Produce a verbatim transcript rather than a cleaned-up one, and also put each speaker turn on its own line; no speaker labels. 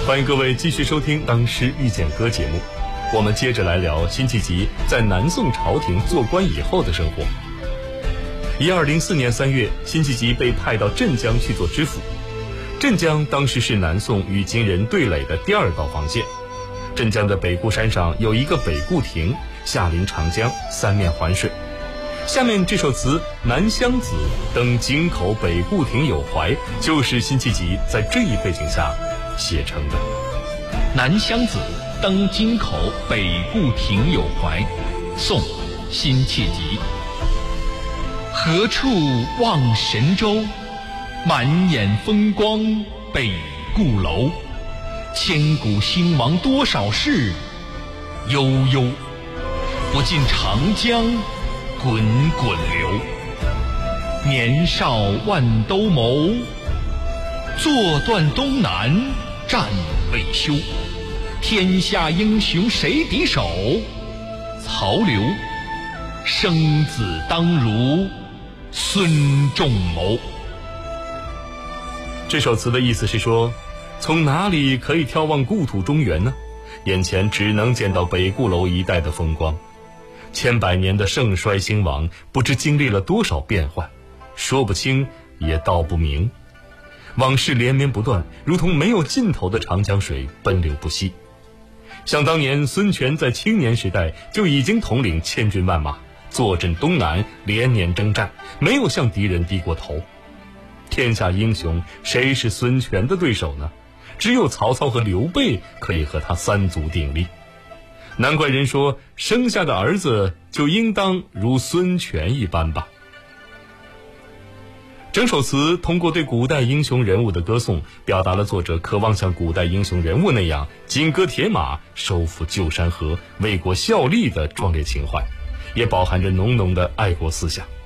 欢迎各位继续收听《当时遇见歌》节目，我们接着来聊辛弃疾在南宋朝廷做官以后的生活。一二零四年三月，辛弃疾被派到镇江去做知府。镇江当时是南宋与金人对垒的第二道防线。镇江的北固山上有一个北固亭，下临长江，三面环水。下面这首词《南乡子·登京口北固亭有怀》就是辛弃疾在这一背景下写成的。
南乡子·登京口北固亭有怀，宋·辛弃疾。何处望神州，满眼风光北固楼。千古兴亡多少事，悠悠不尽长江滚滚流。年少万兜鍪，坐断东南战未休。天下英雄谁敌手，曹刘生子当如孙仲谋。
这首词的意思是说，从哪里可以眺望故土中原呢？眼前只能见到北固楼一带的风光。千百年的盛衰兴亡，不知经历了多少变幻，说不清也道不明。往事连绵不断，如同没有尽头的长江水奔流不息。想当年孙权在青年时代就已经统领千军万马，坐镇东南，连年征战，没有向敌人低过头。天下英雄谁是孙权的对手呢？只有曹操和刘备可以和他三足鼎立。难怪人说，生下的儿子就应当如孙权一般吧。整首词通过对古代英雄人物的歌颂，表达了作者渴望像古代英雄人物那样金戈铁马，收复旧山河，为国效力的壮烈情怀，也饱含着浓浓的爱国思想。